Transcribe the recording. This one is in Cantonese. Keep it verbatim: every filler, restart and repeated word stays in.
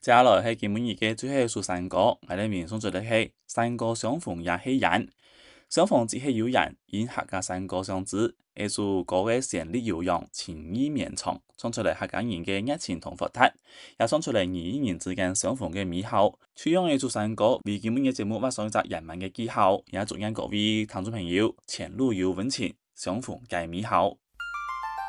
接下來係今日嘅最後一首山歌，我哋面送出嚟係山歌相逢也是人，相逢只係有人，因客家山歌相知，呢首歌嘅旋律悠揚，情意綿長，唱出嚟客家人嘅熱情同活潑，也唱出嚟人與人之間相逢嘅美好。採用呢首山歌為今日嘅節目畫上一隻人文嘅記號，也祝願各位聽眾朋友前路有溫情，相逢皆美好。